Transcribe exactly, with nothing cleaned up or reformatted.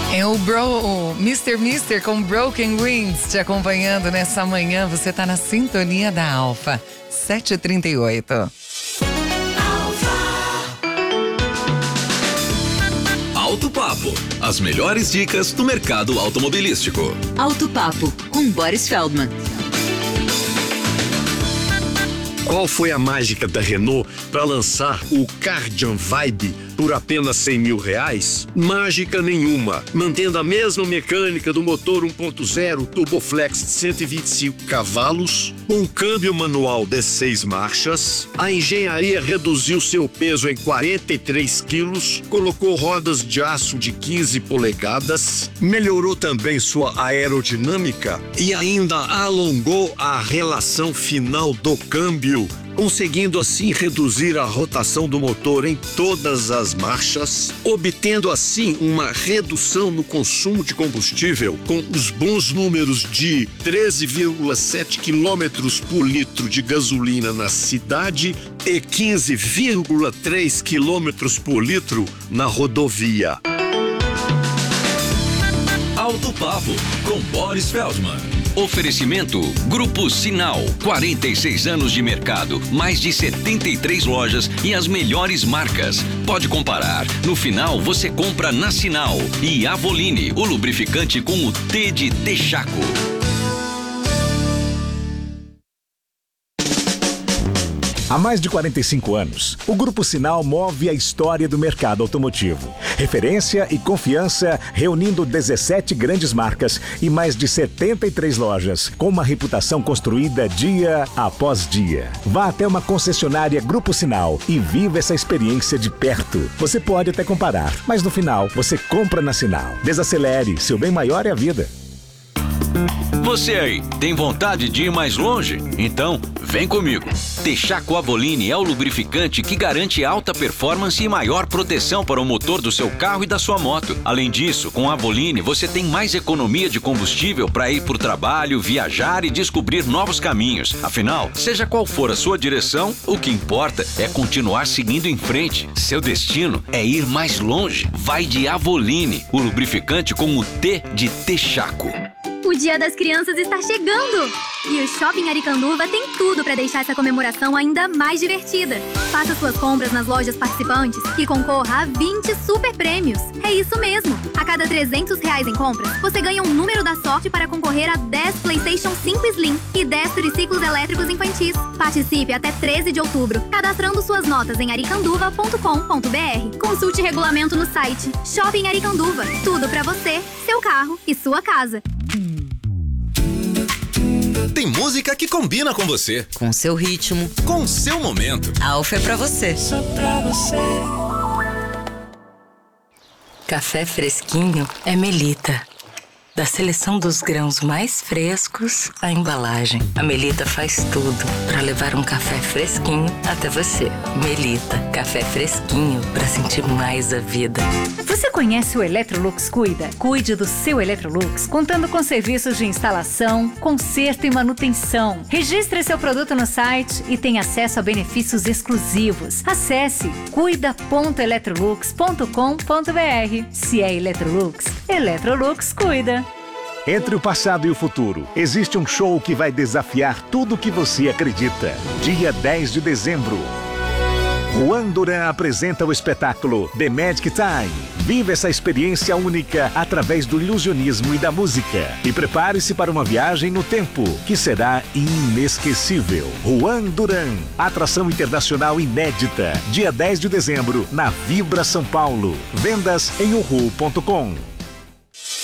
É o Bro, o mister Mister com Broken Wings te acompanhando nessa manhã. Você tá na sintonia da Alfa, sete e trinta e oito. Auto Papo, as melhores dicas do mercado automobilístico. Auto Papo com Boris Feldman. Qual foi a mágica da Renault para lançar o Kardian Vibe por apenas cem mil reais? Mágica nenhuma, mantendo a mesma mecânica do motor um ponto zero Turboflex de cento e vinte e cinco cavalos, com câmbio manual de seis marchas. A engenharia reduziu seu peso em quarenta e três quilos, colocou rodas de aço de quinze polegadas, melhorou também sua aerodinâmica e ainda alongou a relação final do câmbio, conseguindo assim reduzir a rotação do motor em todas as marchas, obtendo assim uma redução no consumo de combustível, com os bons números de treze vírgula sete quilômetros por litro de gasolina na cidade e quinze vírgula três quilômetros por litro na rodovia. Auto Papo com Boris Feldman. Oferecimento Grupo Sinal, quarenta e seis anos de mercado, mais de setenta e três lojas e as melhores marcas. Pode comparar. No final você compra na Sinal. E Avoline, o lubrificante com o T de Texaco. Há mais de quarenta e cinco anos, o Grupo Sinal move a história do mercado automotivo. Referência e confiança, reunindo dezessete grandes marcas e mais de setenta e três lojas, com uma reputação construída dia após dia. Vá até uma concessionária Grupo Sinal e viva essa experiência de perto. Você pode até comparar, mas no final, você compra na Sinal. Desacelere, seu bem maior é a vida. Você aí, tem vontade de ir mais longe? Então, vem comigo. Texaco Avoline é o lubrificante que garante alta performance e maior proteção para o motor do seu carro e da sua moto. Além disso, com a Avoline você tem mais economia de combustível para ir por trabalho, viajar e descobrir novos caminhos. Afinal, seja qual for a sua direção, o que importa é continuar seguindo em frente. Seu destino é ir mais longe. Vai de Avoline, o lubrificante com o T de Texaco. O Dia das Crianças está chegando! E o Shopping Aricanduva tem tudo para deixar essa comemoração ainda mais divertida. Faça suas compras nas lojas participantes e concorra a vinte super prêmios. É isso mesmo! A cada trezentos reais em compras, você ganha um número da sorte para concorrer a dez PlayStation cinco Slim e dez triciclos elétricos infantis. Participe até treze de outubro, cadastrando suas notas em aricanduva ponto com ponto br. Consulte regulamento no site. Shopping Aricanduva. Tudo para você, seu carro e sua casa. Tem música que combina com você, Com seu ritmo, com o seu momento. Alfa é pra você. Só pra você. Café fresquinho é Melita. Da seleção dos grãos mais frescos à embalagem, a Melita faz tudo para levar um café fresquinho até você. Melita, café fresquinho para sentir mais a vida. Você conhece o Electrolux Cuida? Cuide do seu Electrolux contando com serviços de instalação, conserto e manutenção. Registre seu produto no site e tenha acesso a benefícios exclusivos. Acesse cuida ponto electrolux ponto com ponto br. Se é Electrolux, Electrolux Cuida. Entre o passado e o futuro, existe um show que vai desafiar tudo o que você acredita. Dia dez de dezembro. Juan Duran apresenta o espetáculo The Magic Time. Viva essa experiência única através do ilusionismo e da música. E prepare-se para uma viagem no tempo, que será inesquecível. Juan Duran, atração internacional inédita. Dia dez de dezembro, na Vibra São Paulo. Vendas em uhu ponto com.